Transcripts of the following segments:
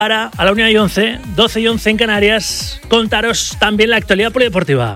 Para a la 1:11, 12:11 en Canarias, contaros también la actualidad polideportiva.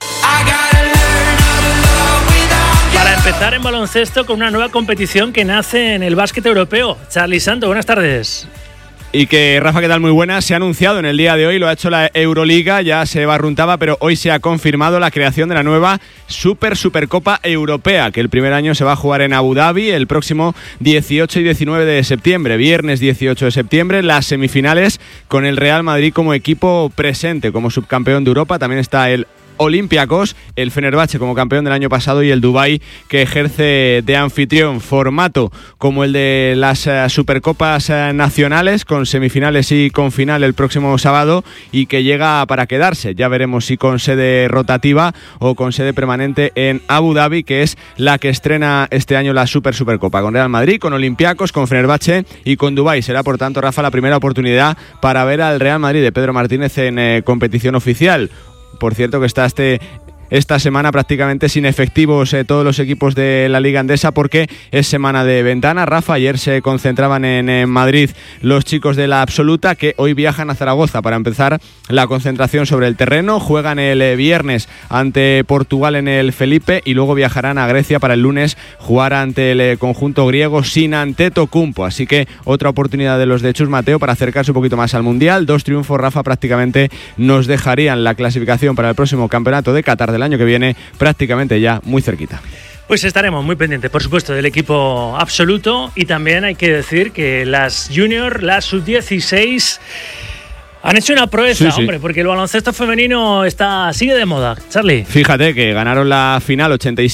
Para empezar en baloncesto con una nueva competición que nace en el básquet europeo. Charly Santo, buenas tardes. Y que, Rafa, ¿qué tal? Muy buenas. Se ha anunciado en el día de hoy, lo ha hecho la Euroliga, ya se barruntaba, pero hoy se ha confirmado la creación de la nueva Supercopa Europea, que el primer año se va a jugar en Abu Dhabi el próximo 18 y 19 de septiembre. Viernes 18 de septiembre, las semifinales con el Real Madrid como equipo presente, como subcampeón de Europa. También está el Olympiacos, el Fenerbahce como campeón del año pasado y el Dubái que ejerce de anfitrión. Formato como el de las Supercopas nacionales, con semifinales y con final el próximo sábado, y que llega para quedarse. Ya veremos si con sede rotativa o con sede permanente en Abu Dhabi, que es la que estrena este año la Supercopa, con Real Madrid, con Olympiacos, con Fenerbahce y con Dubái. Será, por tanto, Rafa, la primera oportunidad para ver al Real Madrid de Pedro Martínez en competición oficial. Por cierto, que está esta semana prácticamente sin efectivos todos los equipos de la Liga Endesa, porque es semana de ventana. Rafa, ayer se concentraban en Madrid los chicos de la Absoluta, que hoy viajan a Zaragoza para empezar la concentración sobre el terreno. Juegan el viernes ante Portugal en el Felipe y luego viajarán a Grecia para el lunes jugar ante el conjunto griego sin Antetokounmpo. Así que otra oportunidad de los de Chus Mateo para acercarse un poquito más al Mundial. 2 triunfos, Rafa, prácticamente nos dejarían la clasificación para el próximo campeonato de Qatar del año que viene prácticamente ya muy cerquita. Pues estaremos muy pendientes, por supuesto, del equipo absoluto, y también hay que decir que las Junior, las Sub-16, han hecho una proeza, sí. Hombre, porque el baloncesto femenino sigue de moda. Charly. Fíjate que ganaron la final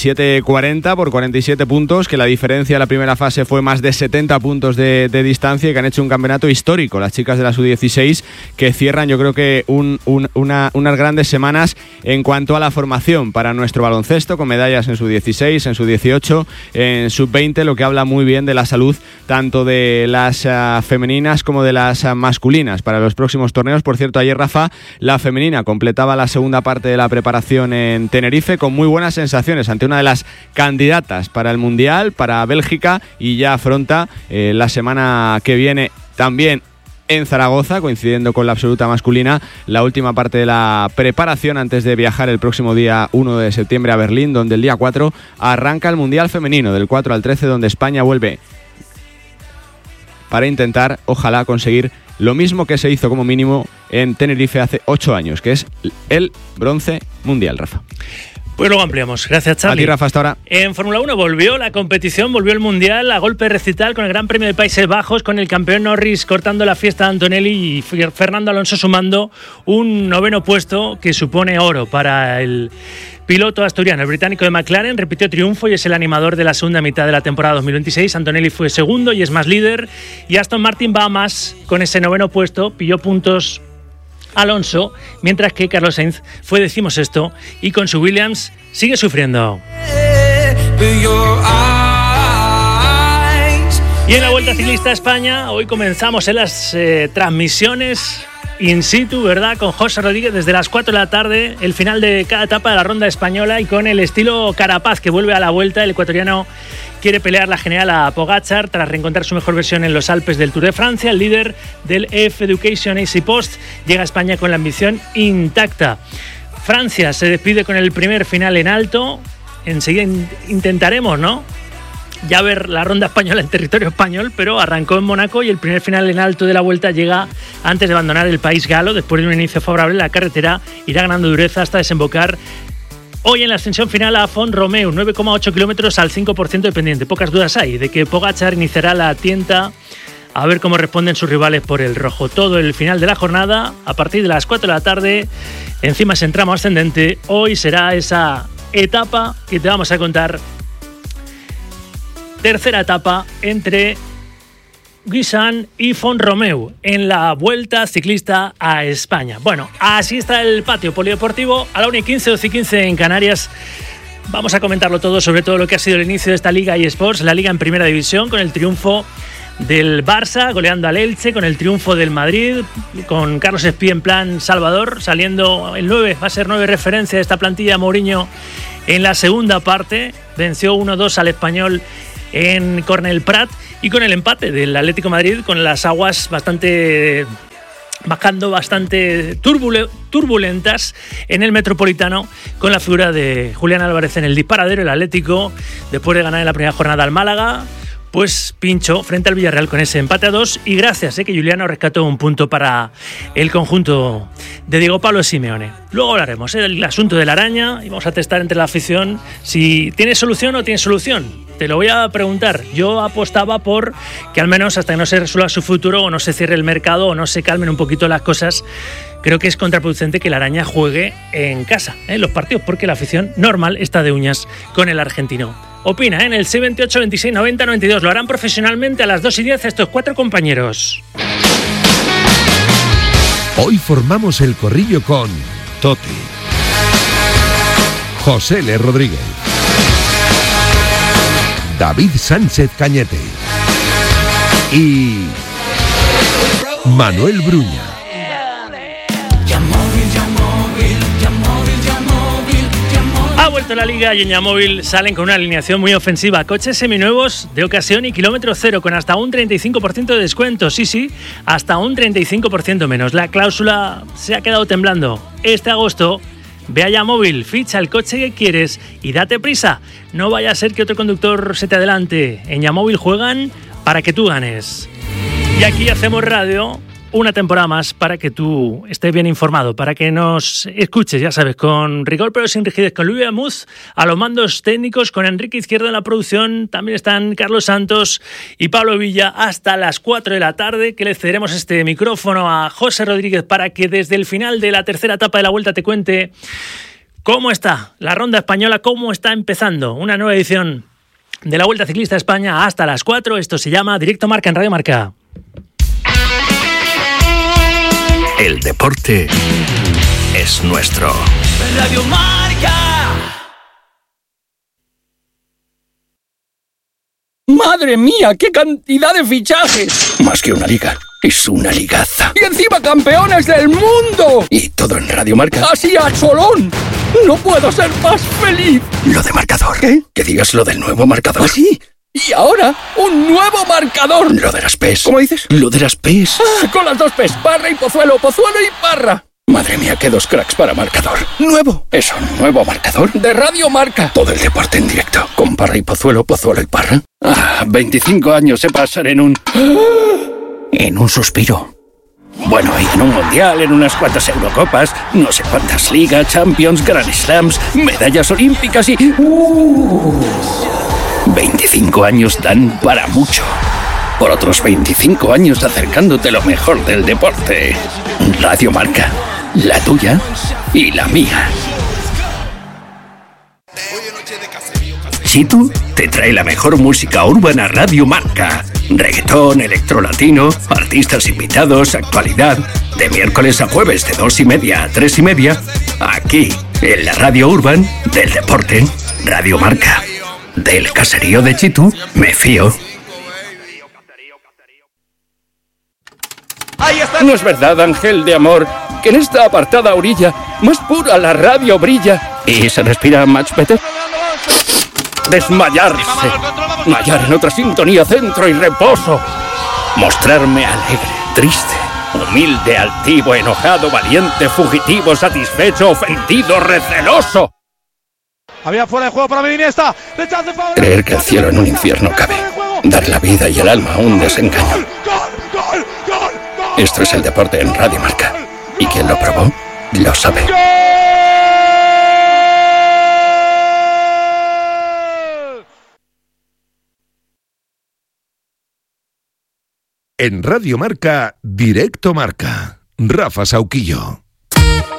87-40 por 47 puntos, que la diferencia en la primera fase fue más de 70 puntos de distancia, y que han hecho un campeonato histórico las chicas de la Sub-16, que cierran, yo creo que unas grandes semanas en cuanto a la formación para nuestro baloncesto, con medallas en Sub-16, en Sub-18, en Sub-20, lo que habla muy bien de la salud tanto de las femeninas como de las masculinas para los próximos torneos. Por cierto, ayer, Rafa, la femenina completaba la segunda parte de la preparación en Tenerife con muy buenas sensaciones ante una de las candidatas para el Mundial, para Bélgica, y ya afronta la semana que viene también en Zaragoza, coincidiendo con la Absoluta masculina, la última parte de la preparación antes de viajar el próximo día 1 de septiembre a Berlín, donde el día 4 arranca el Mundial femenino, del 4 al 13, donde España vuelve para intentar, ojalá, conseguir lo mismo que se hizo como mínimo en Tenerife hace 8 años, que es el bronce mundial, Rafa. Pues luego ampliamos. Gracias, Charly. A ti, Rafa, hasta ahora. En Fórmula 1 volvió la competición, volvió el Mundial a golpe de recital con el Gran Premio de Países Bajos, con el campeón Norris cortando la fiesta de Antonelli y Fernando Alonso sumando un 9º puesto que supone oro para el piloto asturiano. El británico de McLaren repitió triunfo y es el animador de la segunda mitad de la temporada 2026. Antonelli fue segundo y es más líder. Y Aston Martin va a más con ese 9º puesto, pilló puntos Alonso, mientras que Carlos Sainz fue 16º y con su Williams sigue sufriendo. Y en la Vuelta Ciclista a España, hoy comenzamos en las transmisiones in situ, ¿verdad? Con José Rodríguez desde las 4 de la tarde, el final de cada etapa de la ronda española, y con el estilo Carapaz, que vuelve a la Vuelta. El ecuatoriano quiere pelear la general a Pogačar tras reencontrar su mejor versión en los Alpes del Tour de Francia. El líder del EF Education AC Post llega a España con la ambición intacta. Francia se despide con el primer final en alto. Enseguida intentaremos, ¿no?, ya ver la ronda española en territorio español, pero arrancó en Mónaco y el primer final en alto de la Vuelta llega antes de abandonar el país galo. Después de un inicio favorable, la carretera irá ganando dureza hasta desembocar hoy en la ascensión final a Font-Romeu, 9,8 kilómetros al 5% de pendiente. Pocas dudas hay de que Pogačar iniciará la tienta, a ver cómo responden sus rivales por el rojo. Todo el final de la jornada a partir de las 4 de la tarde, encima ese tramo ascendente. Hoy será esa etapa que te vamos a contar. Tercera etapa entre Guisan y Font-Romeu en la Vuelta Ciclista a España. Bueno, así está el patio polideportivo. A la 1:15, 12:15 en Canarias. Vamos a comentarlo todo, sobre todo lo que ha sido el inicio de esta Liga eSports, la Liga en Primera División, con el triunfo del Barça goleando al Elche, con el triunfo del Madrid, con Carlos Espí en plan Salvador, saliendo el 9, va a ser 9 referencia de esta plantilla. Mourinho en la segunda parte venció 1-2 al Español en Cornell Prat y con el empate del Atlético de Madrid, con las aguas bajando bastante turbulentas en el Metropolitano, con la figura de Julián Álvarez en el disparadero. El Atlético, después de ganar en la primera jornada al Málaga, pues pinchó frente al Villarreal con ese empate a 2, y gracias que Juliano rescató un punto para el conjunto de Diego Pablo Simeone. Luego hablaremos del asunto de la araña y vamos a testar entre la afición si tiene solución o no tiene solución. Te lo voy a preguntar. Yo apostaba por que al menos hasta que no se resuelva su futuro, o no se cierre el mercado, o no se calmen un poquito las cosas, creo que es contraproducente que la araña juegue en casa, en los partidos, porque la afición normal está de uñas con el argentino. Opina en el 628 26 90 92. Lo harán profesionalmente a las 2:10 estos 4 compañeros. Hoy formamos el corrillo con Tote, José L. Rodríguez, David Sánchez Cañete y Manuel Bruña. Ha vuelto la Liga y en Yamóvil salen con una alineación muy ofensiva. Coches seminuevos de ocasión y kilómetro cero, con hasta un 35% de descuento. Sí, hasta un 35% menos. La cláusula se ha quedado temblando. Este agosto, ve a Yamóvil, ficha el coche que quieres y date prisa. No vaya a ser que otro conductor se te adelante. En Yamóvil juegan para que tú ganes. Y aquí hacemos radio una temporada más para que tú estés bien informado, para que nos escuches, ya sabes, con rigor pero sin rigidez, con Luis Amuz a los mandos técnicos, con Enrique Izquierdo en la producción. También están Carlos Santos y Pablo Villa hasta las 4 de la tarde, que le cederemos este micrófono a José Rodríguez para que desde el final de la tercera etapa de la Vuelta te cuente cómo está la ronda española, cómo está empezando una nueva edición de la Vuelta Ciclista a España hasta las 4. Esto se llama Directo Marca en Radio Marca. El deporte es nuestro. Radio Marca. ¡Madre mía! ¡Qué cantidad de fichajes! Más que una liga, es una ligaza. ¡Y encima campeones del mundo! Y todo en Radio Marca. ¡Así a cholón! ¡No puedo ser más feliz! Lo de marcador. ¿Qué? Que digas lo del nuevo marcador. ¿Ah, sí? Y ahora, un nuevo marcador. Lo de las P's. ¿Cómo dices? Lo de las P's. Ah, con las 2 P's, Parra y Pozuelo, Pozuelo y Parra. Madre mía, qué 2 cracks para marcador. Nuevo. ¿Es un nuevo marcador? De Radio Marca. Todo el deporte en directo. Con Parra y Pozuelo, Pozuelo y Parra. 25 años se pasan en un... en un suspiro. Bueno, y en un mundial, en unas cuantas Eurocopas, no sé cuántas ligas, Champions, Grand Slams, medallas olímpicas y... 25 años dan para mucho. Por otros 25 años acercándote lo mejor del deporte. Radio Marca, la tuya y la mía. Chitu te trae la mejor música urbana. Radio Marca. Reggaetón, electrolatino, artistas invitados, actualidad. De miércoles a jueves de 2:30 a 3:30. Aquí, en la radio urban del deporte. Radio Marca. Del caserío de Chitu, me fío. No es verdad, ángel de amor, que en esta apartada orilla, más pura la radio brilla. ¿Y se respira much better? Desmayarse. Mallar en otra sintonía, centro y reposo. Mostrarme alegre, triste, Humilde, altivo, enojado, valiente, fugitivo, satisfecho, ofendido, receloso. Había fuera de juego para Iniesta. Creer que el cielo en un infierno cabe. Dar la vida y el alma a un desengaño. Esto es el deporte en Radio Marca. Y quien lo probó, lo sabe. En Radio Marca, Directo Marca. Rafa Sauquillo.